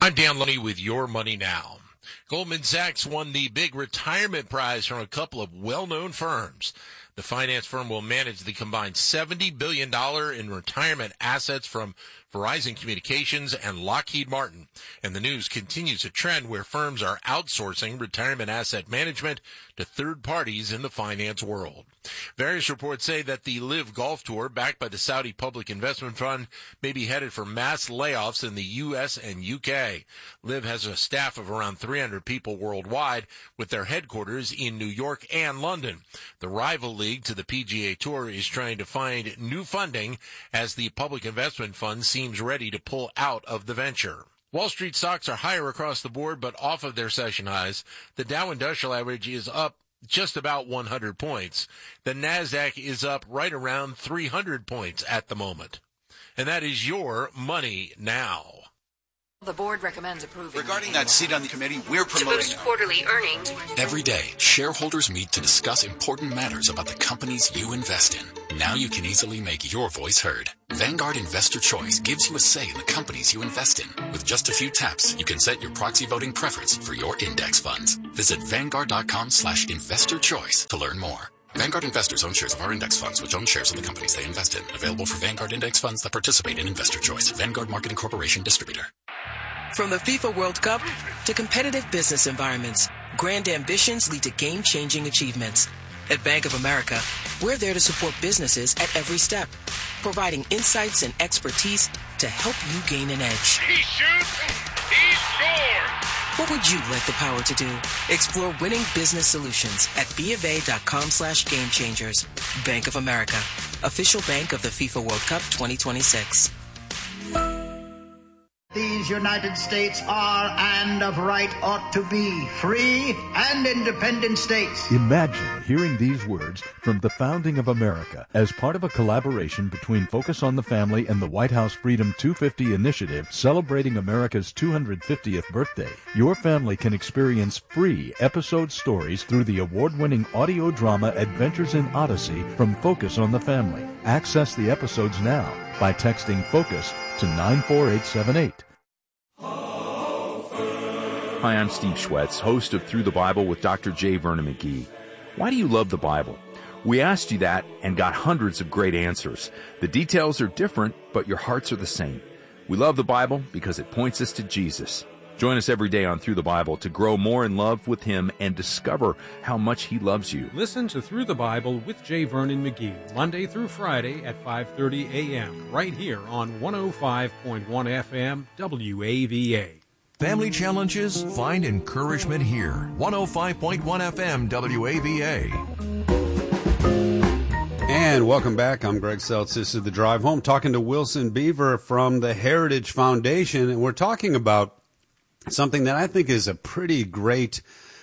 I'm Dan Loney with Your Money Now. Goldman Sachs won the big retirement prize from a couple of well-known firms. The finance firm will manage the combined $70 billion in retirement assets from Verizon Communications and Lockheed Martin. And the news continues a trend where firms are outsourcing retirement asset management to third parties in the finance world. Various reports say that the LIV Golf Tour, backed by the Saudi Public Investment Fund, may be headed for mass layoffs in the U.S. and U.K. LIV has a staff of around 300 people worldwide, with their headquarters in New York and London. The rival league to the PGA Tour is trying to find new funding as the Public Investment Fund seems ready to pull out of the venture. Wall Street stocks are higher across the board, but off of their session highs. The Dow Industrial Average is up just about 100 points. The NASDAQ is up right around 300 points at the moment. And that is Your Money Now. The board recommends approving. Regarding that seat on the committee, we're promoting to boost quarterly earnings. Every day, shareholders meet to discuss important matters about the companies you invest in. Now you can easily make your voice heard. Vanguard Investor Choice gives you a say in the companies you invest in. With just a few taps, you can set your proxy voting preference for your index funds. Visit Vanguard.com/investor choice to learn more. Vanguard investors own shares of our index funds, which own shares of the companies they invest in. Available for Vanguard index funds that participate in Investor Choice. Vanguard Marketing Corporation Distributor. From the FIFA World Cup to competitive business environments, grand ambitions lead to game-changing achievements. At Bank of America, we're there to support businesses at every step, providing insights and expertise to help you gain an edge. He shoots, he scores! What would you like the power to do? Explore winning business solutions at BofA.com/gamechangers. Bank of America, official bank of the FIFA World Cup 2026. These United States are and of right ought to be free and independent states. Imagine hearing these words from the founding of America as part of a collaboration between Focus on the Family and the White House Freedom 250 initiative celebrating America's 250th birthday. Your family can experience free episode stories through the award-winning audio drama Adventures in Odyssey from Focus on the Family. Access the episodes now by texting FOCUS to 94878. Hi, I'm Steve Schwetz, host of Through the Bible with Dr. J. Vernon McGee. Why do you love the Bible? We asked you that and got hundreds of great answers. The details are different, but your hearts are the same. We love the Bible because it points us to Jesus. Join us every day on Through the Bible to grow more in love with Him and discover how much He loves you. Listen to Through the Bible with J. Vernon McGee, Monday through Friday at 5:30 a.m., right here on 105.1 FM WAVA. Family challenges? Find encouragement here. 105.1 FM WAVA. And welcome back. I'm Greg Seltz. This is The Drive Home, talking to Wilson Beaver from the Heritage Foundation. And we're talking about something that I think is a pretty great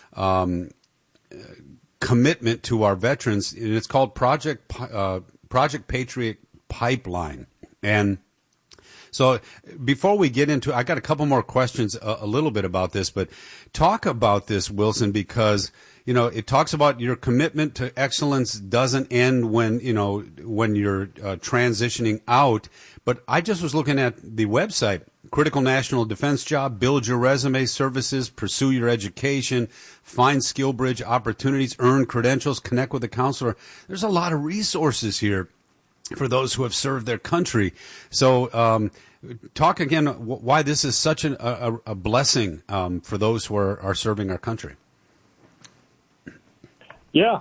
commitment to our veterans. And it's called Project Patriot Pipeline. And so before we get into, I got a couple more questions a little bit about this, but talk about this, Wilson, because, you know, it talks about your commitment to excellence doesn't end when you're transitioning out. But I just was looking at the website, Critical National Defense Job, build your resume, services, pursue your education, find SkillBridge opportunities, earn credentials, connect with a counselor. There's a lot of resources here for those who have served their country. So talk again why this is such a blessing for those who are serving our country. Yeah.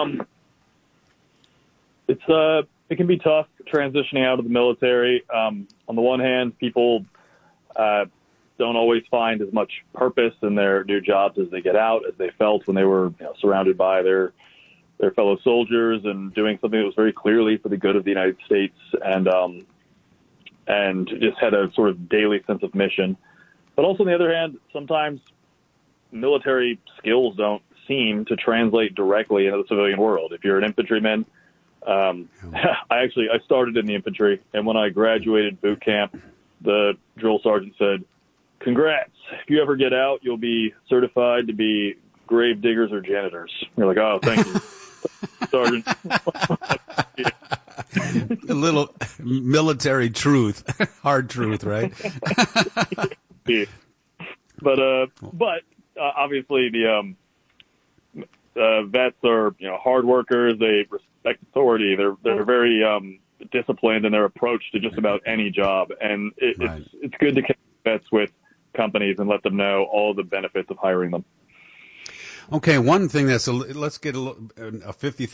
It can be tough transitioning out of the military. On the one hand, people don't always find as much purpose in their new jobs as they get out, as they felt when they were surrounded by their fellow soldiers and doing something that was very clearly for the good of the United States and just had a sort of daily sense of mission. But also, on the other hand, sometimes military skills don't seem to translate directly into the civilian world. If you're an infantryman, I started in the infantry, and when I graduated boot camp, the drill sergeant said, "Congrats. If you ever get out, you'll be certified to be grave diggers or janitors." You're like, "Oh, thank you, Sergeant." A little military truth, hard truth, right? Yeah. But obviously the vets are hard workers. They respect authority. They're very disciplined in their approach to just about any job, and it's good to connect vets with companies and let them know all the benefits of hiring them. Okay, one thing let's get a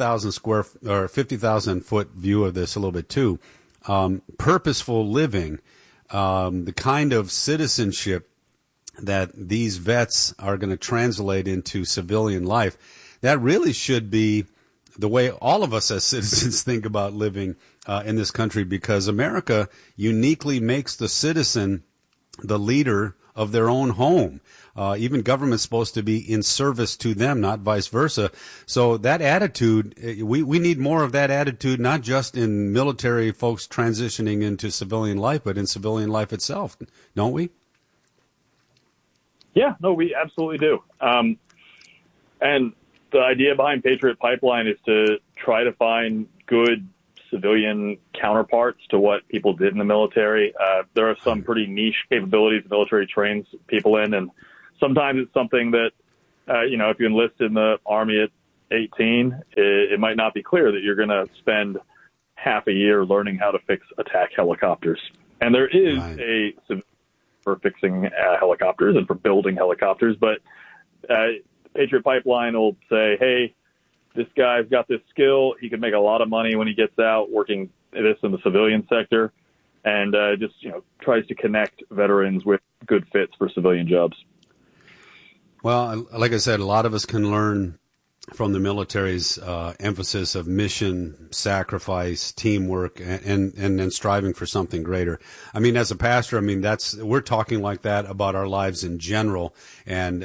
50,000 foot view of this a little bit too. Purposeful living, the kind of citizenship that these vets are going to translate into civilian life, that really should be the way all of us as citizens think about living in this country, because America uniquely makes the citizen the leader of their own home. Even government's supposed to be in service to them, not vice versa. So that attitude, we need more of that attitude, not just in military folks transitioning into civilian life, but in civilian life itself, don't we? Yeah, no, we absolutely do. And the idea behind Patriot Pipeline is to try to find good civilian counterparts to what people did in the military. There are some pretty niche capabilities the military trains people in, and sometimes it's something that, if you enlist in the Army at 18, it might not be clear that you're going to spend half a year learning how to fix attack helicopters. And there is a for fixing helicopters and for building helicopters, but Patriot Pipeline will say, hey, this guy's got this skill. He can make a lot of money when he gets out working this in the civilian sector, and just tries to connect veterans with good fits for civilian jobs. Well, like I said, a lot of us can learn from the military's emphasis of mission, sacrifice, teamwork, and then striving for something greater. I mean, as a pastor, we're talking like that about our lives in general. And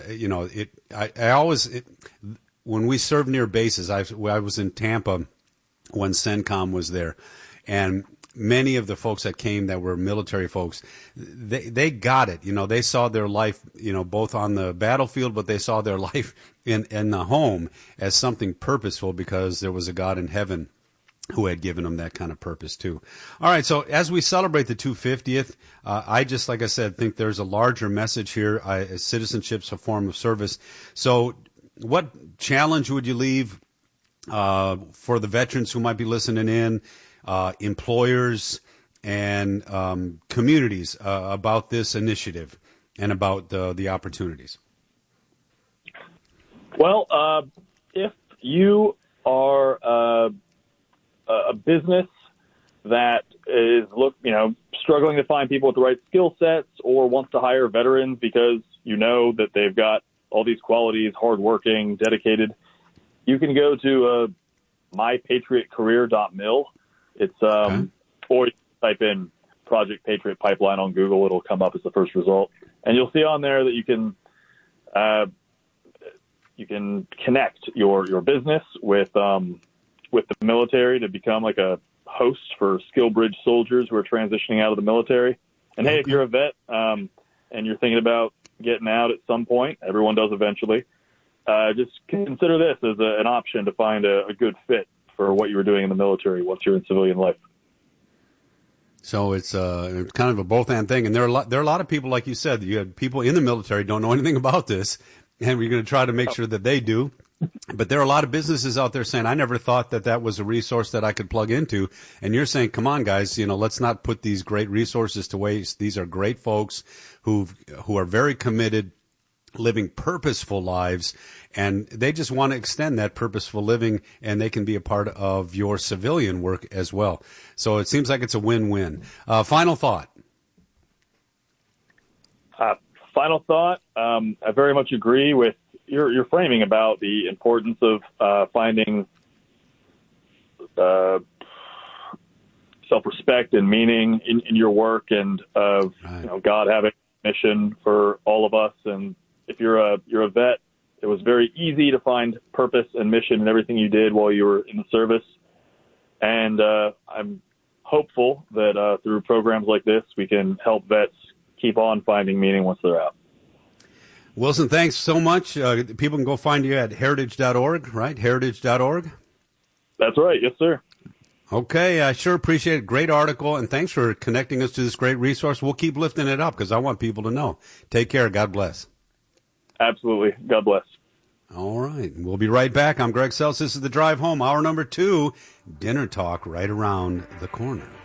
when we served near bases, I was in Tampa when CENTCOM was there, and many of the folks that came that were military folks, they got it. They saw their life, both on the battlefield, but they saw their life in the home as something purposeful, because there was a God in heaven who had given them that kind of purpose too. All right, so as we celebrate the 250th, I just, like I said, think there's a larger message here. Citizenship's a form of service. So what challenge would you leave for the veterans who might be listening in, employers and communities about this initiative and about the opportunities? Well, if you are a business that is struggling to find people with the right skill sets, or wants to hire veterans because that they've got all these qualities, hardworking, dedicated, you can go to mypatriotcareer.mil. It's or you type in Project Patriot Pipeline on Google. It'll come up as the first result, and you'll see on there that you can connect your business with the military to become like a host for SkillBridge soldiers who are transitioning out of the military. And hey, if you're a vet and you're thinking about getting out at some point, everyone does eventually, just consider this as an option to find a good fit for what you were doing in the military once you're in civilian life. So it's kind of a both-and thing. And there are a lot of people, like you said, you had people in the military don't know anything about this, and we're going to try to make sure that they do. But there are a lot of businesses out there saying, I never thought that was a resource that I could plug into. And you're saying, come on, guys, let's not put these great resources to waste. These are great folks who are very committed, living purposeful lives, and they just want to extend that purposeful living, and they can be a part of your civilian work as well. So it seems like it's a win-win. Final thought. Final thought. I very much agree with your framing about the importance of finding self-respect and meaning in your work, and of God having a mission for all of us. And if you're a vet, it was very easy to find purpose and mission in everything you did while you were in the service. And I'm hopeful that through programs like this, we can help vets keep on finding meaning once they're out. Wilson, thanks so much. People can go find you at heritage.org, right? Heritage.org? That's right. Yes, sir. Okay. I sure appreciate it. Great article, and thanks for connecting us to this great resource. We'll keep lifting it up because I want people to know. Take care. God bless. Absolutely. God bless. All right. We'll be right back. I'm Greg Seltz. This is The Drive Home, hour number 2. Dinner talk right around the corner.